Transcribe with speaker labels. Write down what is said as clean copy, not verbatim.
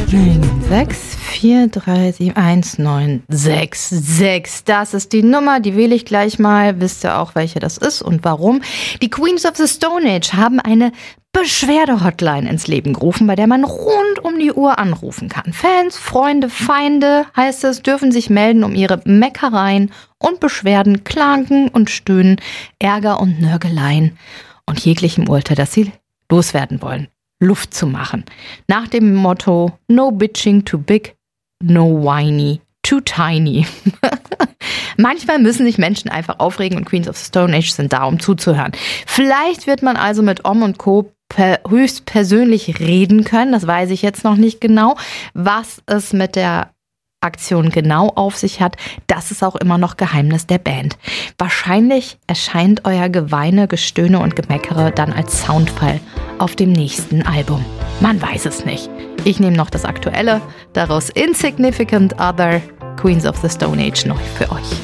Speaker 1: 643719666. Das ist die Nummer, die wähle ich gleich mal. Wisst ihr auch, welche das ist und warum? Die Queens of the Stone Age haben eine Beschwerde-Hotline ins Leben gerufen, bei der man rund um die Uhr anrufen kann. Fans, Freunde, Feinde, heißt es, dürfen sich melden, um ihre Meckereien und Beschwerden, Klagen und Stöhnen, Ärger und Nörgeleien und jeglichem Urteil, das sie loswerden wollen, Luft zu machen. Nach dem Motto No bitching too big, no whiny too tiny. Manchmal müssen sich Menschen einfach aufregen und Queens of the Stone Age sind da, um zuzuhören. Vielleicht wird man also mit Om und Co. höchstpersönlich reden können. Das weiß ich jetzt noch nicht genau. Was es mit der Aktion genau auf sich hat, das ist auch immer noch Geheimnis der Band. Wahrscheinlich erscheint euer Geweine, Gestöhne und Gemeckere dann als Soundfall auf dem nächsten Album. Man weiß es nicht. Ich nehme noch das Aktuelle, daraus Insignificant Other, Queens of the Stone Age noch für euch.